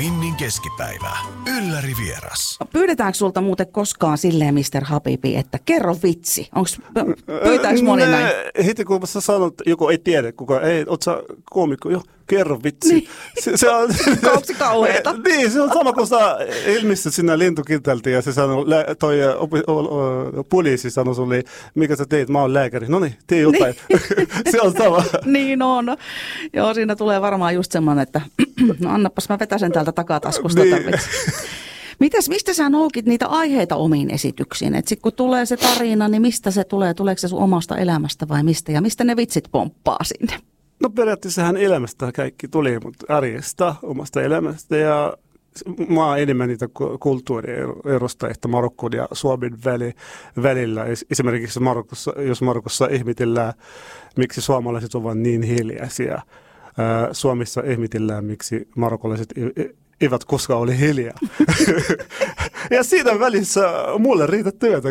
Minnin keskipäivä. Ylläri vieras. Pyydetäänkö sulta muuten koskaan silleen, Mr. Habibi, että kerro vitsi? Pyytääkö moni näin? Heti kun sä sanot, joku ei tiedä, oot sä koomikko, kerro vitsi. Niin. Se on kauheeta. Niin, se on sama kuin sä ilmistyt sinne lentokentältä ja se sanoo, toi poliisi sanoo sulle, mikä sä teet, mä oon lääkäri. No niin, tee jotain. Se on sama. Niin on. Joo, siinä tulee varmaan just semmoinen, että no annapas mä vetäsen täältä takataskusta. Niin. Mistä sä noukit niitä aiheita omiin esityksiin? Et sit kun tulee se tarina, niin mistä se tulee? Tuleeko se sun omasta elämästä vai mistä? Ja mistä ne vitsit pomppaa sinne? No periaatteessahan elämästä kaikki tuli, mutta arjesta, omasta elämästä ja mä oon enemmän niitä kulttuurierosta, että Marokon ja Suomen välillä. Esimerkiksi jos Marokossa ihmetellään, miksi suomalaiset ovat niin hiljaisia. Suomessa ihmetellään, miksi marokkolaiset eivät koskaan ole hiljaa. Ja siinä välissä mulle riitä työtä.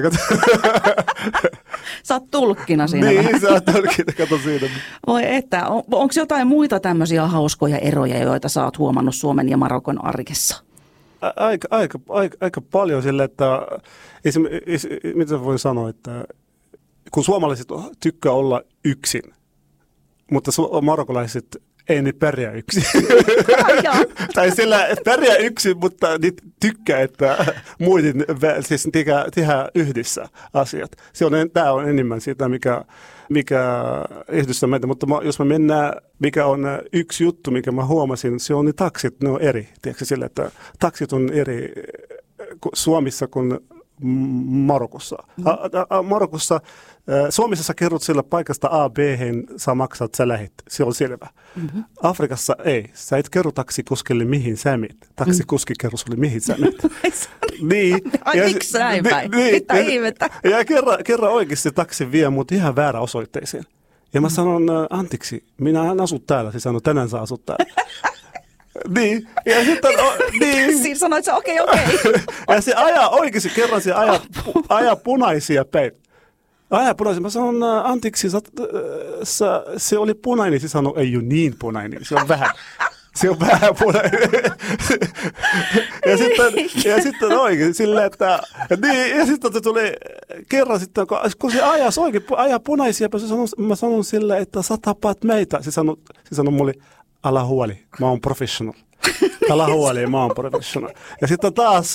Sä oot tulkkina siinä. Niin, sä oot tulkkina, kato siinä. Voi että, onko jotain muita tämmöisiä hauskoja eroja, joita sä oot huomannut Suomen ja Marokon arjessa? Aika paljon sillä, että mitä voin sanoa, että kun suomalaiset tykkää olla yksin, mutta marokolaiset ei ne pärjää yksin. Tai sillä pärjää yksin, mutta niitä tykkää, että muiden siis tehdään yhdessä asiat. Tämä on enemmän sitä, mikä yhdistää meitä. Mutta jos me mennään, mikä on yksi juttu, mikä mä huomasin, se on ne taksit, ne on eri. Tiedätkö sillä, että taksit on eri Suomessa kuin Marokossa. Marokossa, Suomessa sä kerrot sillä paikasta A, B, sä maksat, sä lähet. Se on selvä. Mm-hmm. Afrikassa ei. Sä et kerro taksikuskille mihin sä menet. Taksikuski kerro sulle mihin sä menet. Niin. Ai miksi näin päin? Mitä ihmettä? Ja kerran oikeasti taksi vie mut ihan väärä osoitteeseen. Ja mä sanon, anteeksi, minä en asu täällä. Se sanoo, tänään sä asut täällä. Niin, ja sitten niin. Siinä sanoit sä okei. Ja se ajaa oikeasti kerran, se ajaa punaisia päin. Ajaa punaisia. Mä sanon, anteeksi, se oli punainen. Se sanoi, ei ole niin punainen, se on vähän. Se on vähän punainen. ja sitten oikein sillä, että niin, ja sitten se tuli kerran sitten, kun se ajaa punaisia, mä sanon sillä, että sä tapaat meitä. Se sanoi mulle, ala huoli, mä oon professional. Ala huoli, mä oon professional. Ja sitten taas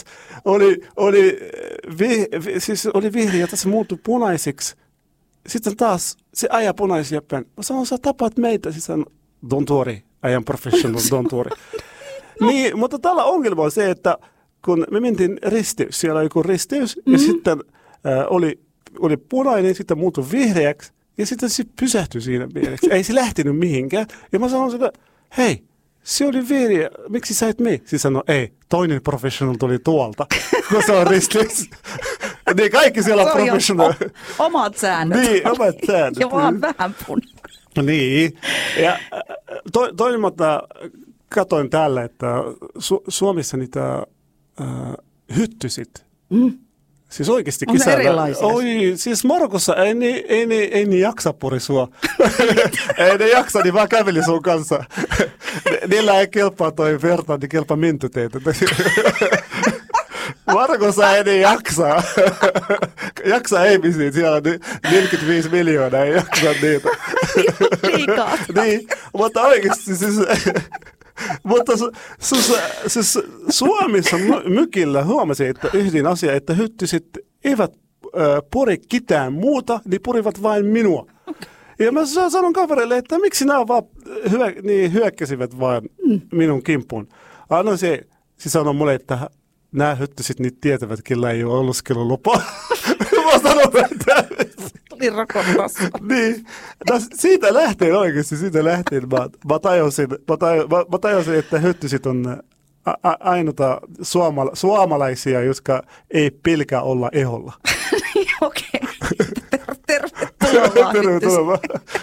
oli vihreä, ja se muuttui punaiseksi. Sitten taas se ajaa punaisia päin. Mä sanon, sä tapaat meitä. Se sanoo, don't worry, I am professional, don't worry. Niin, mutta tällä ongelma on se, että kun me mentiin risteys, siellä oli joku risteys, ja sitten oli punainen, sitten muuttui vihreäksi, ja sitten se pysähtyi siinä vihreäksi. Ei se lähtenyt mihinkään. Ja mä sanon sitä, hei, se oli vihreä, miksi sä et mene? Se sanoi, ei, toinen professional tuli tuolta, kun se on risteys. Niin kaikki siellä on professional. Omat säännöt. Niin, omat säännöt. Ja vaan vähän punainen. Niin, ja toinen, mutta katoin täällä, että Suomessa niitä hyttysit. Siis oikeasti kesällä. Siis Marokossa ei ne jaksa purisua. Ei ne jaksa, niin vaan käveli sun kanssa. Niillä ei kelpaa toi verta, niin kelpaa mintuteitä. Marokossa ei ne jaksa. Jaksa ei misiin. Siellä on 45 miljoonaa, ei jaksa niitä. Liikaa. Niin, mutta oikeasti siis... Mutta siis Suomessa mykillä huomasin, että yhdin asia, että hyttyset eivät puri ketään muuta, niin purivat vain minua. Ja mä sanon kavereille, että miksi nämä vaan hyökkäsivät vain minun kimppuun. No se sanoi mulle, että nämä hyttyset niin tietävät, kellä ei ole oleskelulupaa. Mä sanon, että... Tuli rakotassa. Niin. No, siitä lähtien oikeasti, mä tajusin, että hyttyset on ainoita suomalaisia, jotka ei pelkää olla eholla. Okei. Tervetuloa.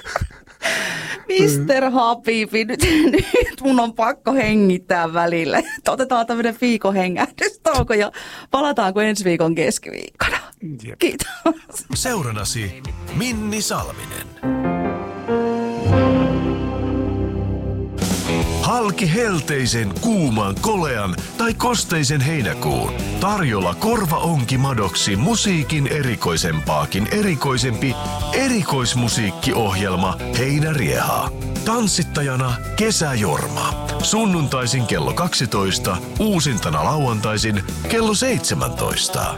Mr. Habibi, nyt mun on pakko hengittää välillä. Otetaan tämmöinen viikon hengähdystauko ja palataanko ensi viikon keskiviikkona. Jep. Kiitos. Seurannasi Minni Salminen. Halki helteisen, kuuman, kolean tai kosteisen heinäkuun. Tarjolla korvaonkimadoksi musiikin erikoisempaakin erikoisempi erikoismusiikkiohjelma Heinäriehaa. Tanssittajana Kesäjorma. Sunnuntaisin kello 12, uusintana lauantaisin kello 17.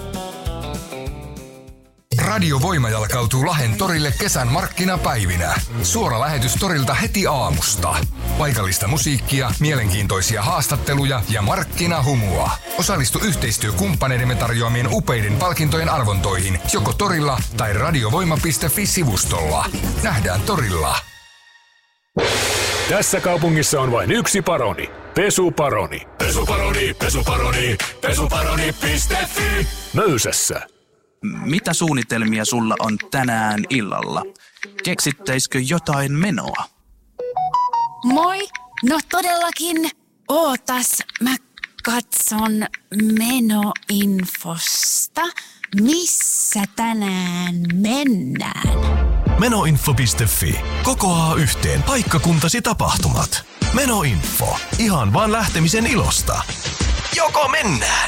Radio Voima jalkautuu Lahden torille kesän markkinapäivinä. Suora lähetys torilta heti aamusta. Paikallista musiikkia, mielenkiintoisia haastatteluja ja markkinahumua. Osallistu yhteistyökumppaneidemme tarjoamien upeiden palkintojen arvontoihin joko torilla tai radiovoima.fi-sivustolla. Nähdään torilla. Tässä kaupungissa on vain yksi paroni. Pesuparoni. Pesuparoni, pesuparoni, pesuparoni.fi. Möysässä. Mitä suunnitelmia sulla on tänään illalla? Keksittäisikö jotain menoa? Moi! No todellakin. Ootas, mä katson menoinfosta. Missä tänään mennään? Menoinfo.fi kokoaa yhteen paikkakuntasi tapahtumat. Menoinfo. Ihan vaan lähtemisen ilosta. Joko mennään?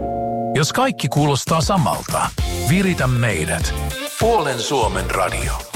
Jos kaikki kuulostaa samalta, viritä meidät. Puolen Suomen radio.